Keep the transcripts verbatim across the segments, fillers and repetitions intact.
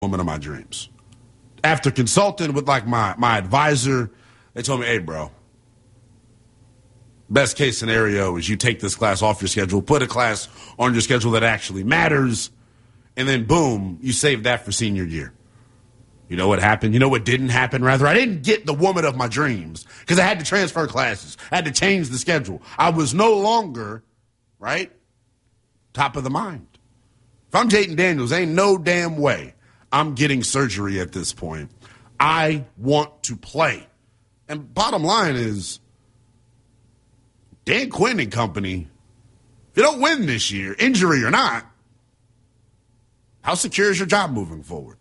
woman of my dreams. After consulting with like my, my advisor, they told me, hey, bro, best case scenario is you take this class off your schedule, put a class on your schedule that actually matters, and then boom, you save that for senior year. You know what happened? You know what didn't happen, rather? I didn't get the woman of my dreams because I had to transfer classes. I had to change the schedule. I was no longer, right, top of the mind. If I'm Jayden Daniels, ain't no damn way I'm getting surgery at this point. I want to play. And bottom line is, Dan Quinn and company, if you don't win this year, injury or not, how secure is your job moving forward?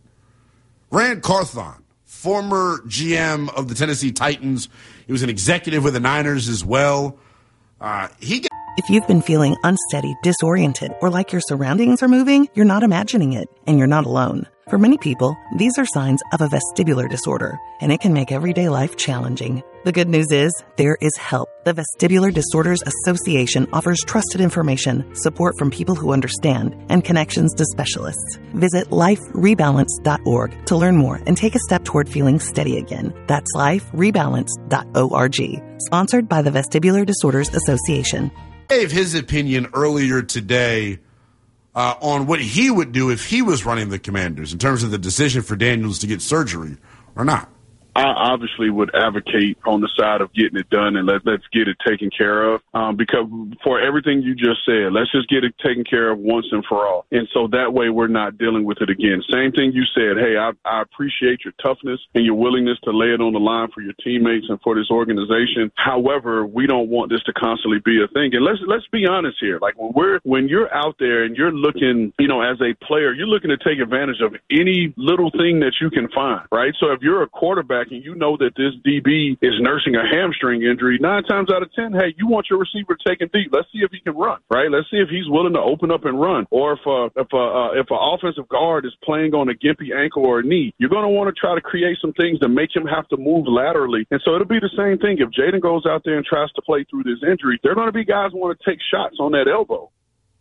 Ran Carthon, former G M of the Tennessee Titans. He was an executive with the Niners as well. Uh, he get- If you've been feeling unsteady, disoriented, or like your surroundings are moving, you're not imagining it, and you're not alone. For many people, these are signs of a vestibular disorder, and it can make everyday life challenging. The good news is, there is help. The Vestibular Disorders Association offers trusted information, support from people who understand, and connections to specialists. Visit life rebalance dot org to learn more and take a step toward feeling steady again. That's life rebalance dot org. Sponsored by the Vestibular Disorders Association. Gave his opinion earlier today uh, on what he would do if he was running the Commanders in terms of the decision for Daniels to get surgery or not. I obviously would advocate on the side of getting it done and let, let's get it taken care of. Um, because for everything you just said, let's just get it taken care of once and for all. And so that way we're not dealing with it again. Same thing you said. Hey, I, I appreciate your toughness and your willingness to lay it on the line for your teammates and for this organization. However, we don't want this to constantly be a thing. And let's, let's be honest here. Like when we're, when you're out there and you're looking, you know, as a player, you're looking to take advantage of any little thing that you can find, right? So if you're a quarterback and you know that this D B is nursing a hamstring injury, nine times out of ten, hey, you want your receiver taken deep. Let's see if he can run, right? Let's see if he's willing to open up and run. Or if a, if a, uh, if an offensive guard is playing on a gimpy ankle or a knee, you're going to want to try to create some things to make him have to move laterally. And so it'll be the same thing. If Jayden goes out there and tries to play through this injury, there are going to be guys who want to take shots on that elbow.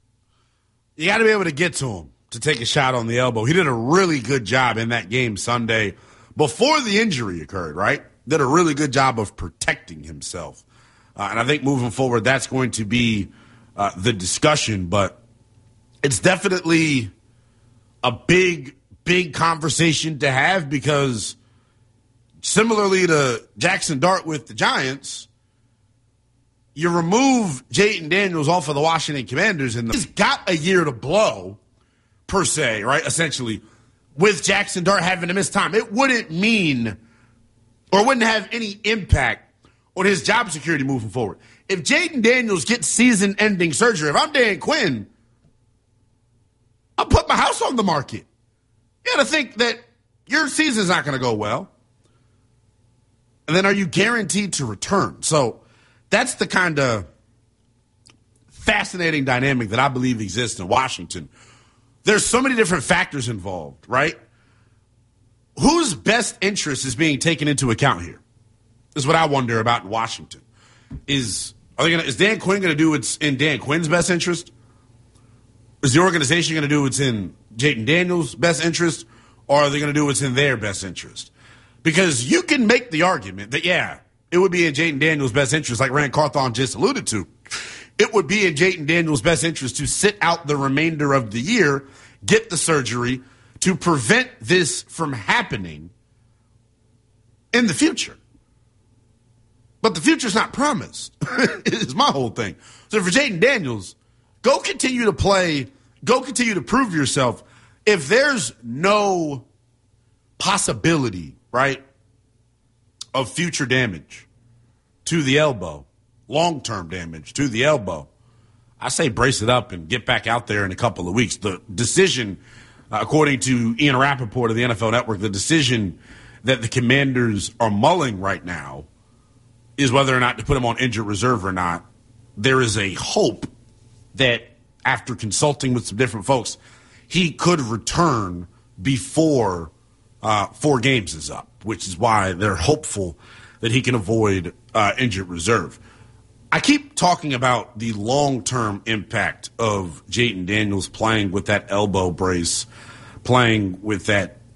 You got to be able to get to him to take a shot on the elbow. He did a really good job in that game Sunday before the injury occurred, right? Did a really good job of protecting himself. Uh, and I think moving forward, that's going to be uh, the discussion. But it's definitely a big, big conversation to have because similarly to Jackson Dart with the Giants, you remove Jayden Daniels off of the Washington Commanders, and he's got a year to blow, per se, right, essentially, with Jackson Dart having to miss time. It wouldn't mean or wouldn't have any impact on his job security moving forward. If Jayden Daniels gets season-ending surgery, if I'm Dan Quinn, I'll put my house on the market. You got to think that your season's not going to go well. And then are you guaranteed to return? So that's the kind of fascinating dynamic that I believe exists in Washington. There's so many different factors involved, right? Whose best interest is being taken into account here? Is what I wonder about in Washington. Is are they gonna, is Dan Quinn going to do what's in Dan Quinn's best interest? Is the organization going to do what's in Jayden Daniels' best interest? Or are they going to do what's in their best interest? Because you can make the argument that, yeah, it would be in Jayden Daniels' best interest, like Rand Carthon just alluded to. It would be in Jayden Daniels' best interest to sit out the remainder of the year, get the surgery, to prevent this from happening in the future. But the future's not promised, is my whole thing. So for Jayden Daniels, go continue to play, go continue to prove yourself. If there's no possibility, right, of future damage to the elbow, long-term damage to the elbow, I say brace it up and get back out there in a couple of weeks. The decision, uh, according to Ian Rappaport of the N F L Network, the decision that the Commanders are mulling right now is whether or not to put him on injured reserve or not. There is a hope that after consulting with some different folks, he could return before uh, four games is up, which is why they're hopeful that he can avoid uh, injured reserve. I keep talking about the long-term impact of Jayden Daniels playing with that elbow brace, playing with that